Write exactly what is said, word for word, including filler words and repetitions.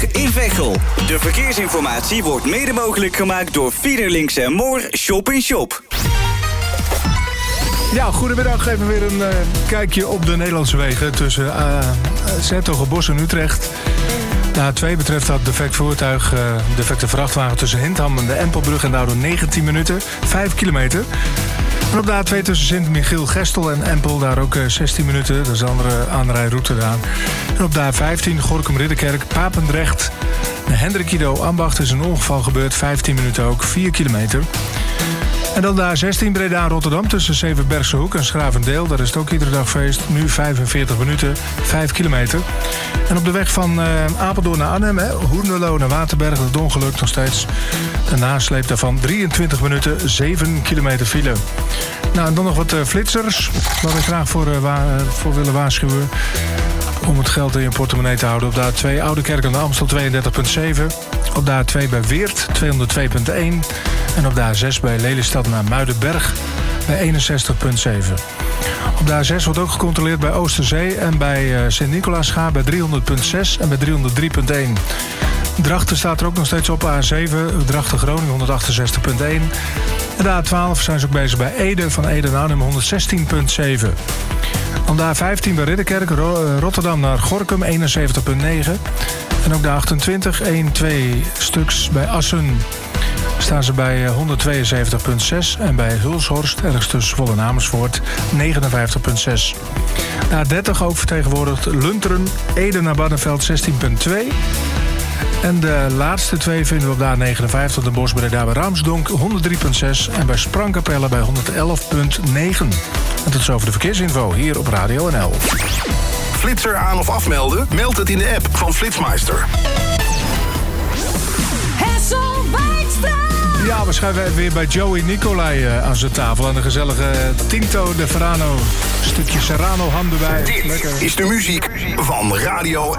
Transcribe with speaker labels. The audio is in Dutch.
Speaker 1: in Veghel. De verkeersinformatie wordt mede mogelijk gemaakt door Fiederlinks en Moor Shop in Shop.
Speaker 2: Ja, goedemiddag. Even weer een uh, kijkje op de Nederlandse wegen tussen uh, 's-Hertogenbosch en Utrecht. De A twee betreft dat defect voertuig, uh, defecte vrachtwagen tussen Hindham en de Empelbrug en daardoor negentien minuten, vijf kilometer. En op de A twee tussen Sint-Michiel-Gestel en Empel, daar ook uh, zestien minuten. Dat is de andere aanrijroute daar. En op de A vijftien Gorinchem-Ridderkerk, Papendrecht. De Hendrik Ido Ambacht is een ongeval gebeurd, vijftien minuten ook, vier kilometer. En dan de A zestien Breda-Rotterdam tussen Zevenbergse Hoek en Schravendeel. Daar is het ook iedere dag feest. Nu vijfenveertig minuten, vijf kilometer. En op de weg van uh, Apeldoorn naar Arnhem, hè, Hoenderloo naar Waterberg, dat is ongeluk nog steeds. De nasleep daarvan drieëntwintig minuten, zeven kilometer file. Nou, en dan nog wat uh, flitsers, waar we graag voor, uh, wa- voor willen waarschuwen. Om het geld in je portemonnee te houden. Op de A twee Oudekerk aan de Amstel tweeëndertig komma zeven. Op de A twee bij Weert tweehonderdtwee komma één. En op de A zes bij Lelystad naar Muidenberg bij eenenzestig komma zeven. Op de A zes wordt ook gecontroleerd bij Oosterzee en bij uh, Sint-Nicolaasgaard bij driehonderd komma zes en bij driehonderddrie komma één. Drachten staat er ook nog steeds op A zeven, Drachten-Groningen honderdachtenzestig komma één. En de A twaalf zijn ze ook bezig bij Ede, van Ede naar Arnhem honderdzestien komma zeven. Dan de A vijftien bij Ridderkerk, Ro- Rotterdam naar Gorinchem eenenzeventig komma negen. En ook de achtentwintig, één, twee stuks bij Assen staan ze bij honderdtweeënzeventig komma zes. En bij Hulshorst, ergens tussen Zwolle en Amersfoort, negenenvijftig komma zes. De A dertig ook vertegenwoordigd Lunteren, Ede naar Barneveld zestien komma twee. En de laatste twee vinden we op de A negenenvijftig, de Bosch Breda bij Ramsdonk honderddrie komma zes. En bij Sprangkapelle bij honderdelf komma negen. En tot zover de verkeersinfo hier op Radio N L.
Speaker 3: Flitser aan of afmelden? Meld het in de app van Flitsmeister.
Speaker 4: Hessel Wijkstra!
Speaker 2: Ja, we schuiven weer bij Joey Nicolai uh, aan zijn tafel. En de gezellige Tinto de Verano. Stukje Serrano ham erbij.
Speaker 3: Dit
Speaker 2: Lekker.
Speaker 3: is de muziek van Radio